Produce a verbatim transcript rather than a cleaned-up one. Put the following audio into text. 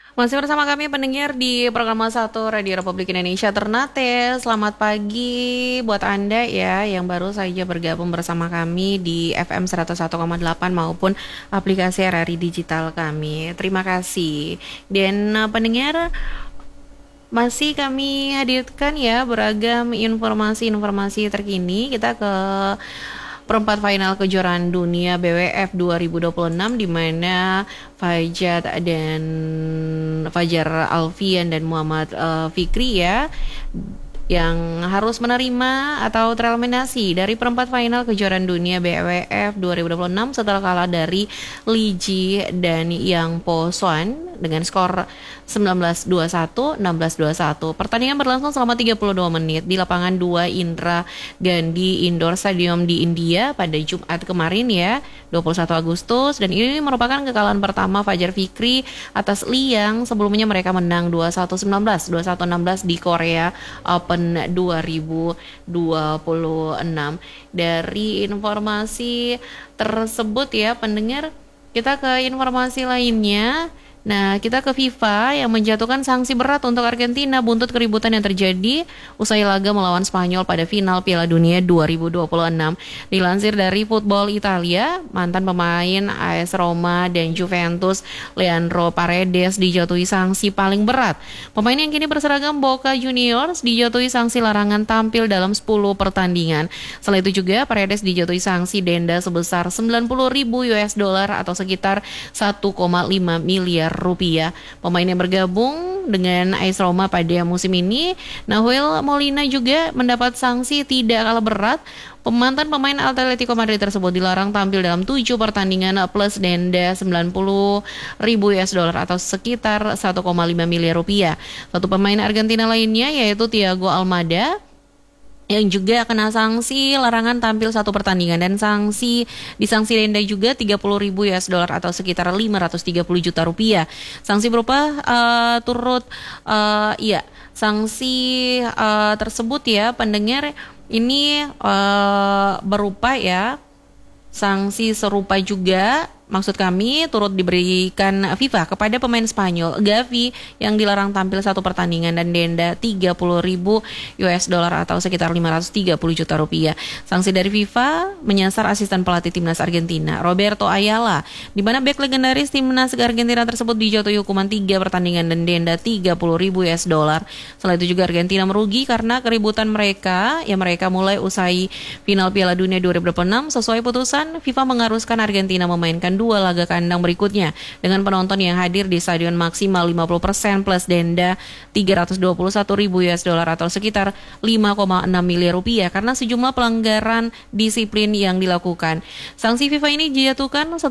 Masih bersama kami pendengar di program satu Radio Republik Indonesia Ternate. Selamat pagi buat Anda ya yang baru saja bergabung bersama kami di F M seratus satu koma delapan maupun aplikasi R R I digital kami. Terima kasih. Dan uh, pendengar, masih kami hadirkan ya beragam informasi-informasi terkini. Kita ke perempat final kejuaraan dunia B W F dua ribu dua puluh enam di mana Fajar dan Fajar Alfian dan Muhammad uh, Fikri ya yang harus menerima atau tereliminasi dari perempat final kejuaraan dunia B W F dua ribu dua puluh enam setelah kalah dari Li Ji dan Yang Po Swan dengan skor sembilan belas dua puluh satu, enam belas dua puluh satu. Pertandingan berlangsung selama tiga puluh dua menit di lapangan dua Indra Gandhi Indoor Stadium di India pada Jumat kemarin ya, dua puluh satu Agustus, dan ini merupakan kekalahan pertama Fajar Fikri atas Li Yang. Sebelumnya mereka menang dua puluh satu sembilan belas, dua puluh satu enam belas di Korea Open dua ribu dua puluh enam. Dari informasi tersebut ya pendengar, kita ke informasi lainnya. Nah, kita ke FIFA yang menjatuhkan sanksi berat untuk Argentina buntut keributan yang terjadi usai laga melawan Spanyol pada final Piala Dunia dua ribu dua puluh enam. Dilansir dari Football Italia, mantan pemain A S Roma dan Juventus Leandro Paredes dijatuhi sanksi paling berat. Pemain yang kini berseragam Boca Juniors dijatuhi sanksi larangan tampil dalam sepuluh pertandingan. Selain itu juga Paredes dijatuhi sanksi denda sebesar sembilan puluh ribu U S dollar atau sekitar satu koma lima miliar rupiah. Pemain yang bergabung dengan A S Roma pada musim ini, Nahuel Molina juga mendapat sanksi tidak kalah berat. Pemantan pemain Atletico Madrid tersebut dilarang tampil dalam tujuh pertandingan plus denda sembilan puluh ribu U S dollar atau sekitar satu koma lima miliar rupiah. Satu pemain Argentina lainnya yaitu Thiago Almada yang juga kena sanksi larangan tampil satu pertandingan dan sanksi disangsi denda juga tiga puluh ribu U S dollar atau sekitar lima ratus tiga puluh juta rupiah. Sanksi berupa uh, turut uh, iya, sanksi uh, tersebut ya pendengar ini uh, berupa ya sanksi serupa juga, maksud kami turut diberikan FIFA kepada pemain Spanyol Gavi yang dilarang tampil satu pertandingan dan denda tiga puluh ribu U S dollar atau sekitar lima ratus tiga puluh juta rupiah. Sanksi dari FIFA menyasar asisten pelatih timnas Argentina Roberto Ayala, di mana bek legendaris timnas Argentina tersebut dijatuhi hukuman tiga pertandingan dan denda tiga puluh ribu U S dollar. Selain itu juga Argentina merugi karena keributan mereka yang mereka mulai usai final Piala Dunia dua ribu dua puluh enam. Sesuai putusan, FIFA mengharuskan Argentina memainkan dua laga kandang berikutnya dengan penonton yang hadir di stadion maksimal lima puluh persen plus denda tiga ratus dua puluh satu ribu U S dollar atau sekitar lima koma enam miliar rupiah karena sejumlah pelanggaran disiplin yang dilakukan. Sanksi FIFA ini dijatuhkan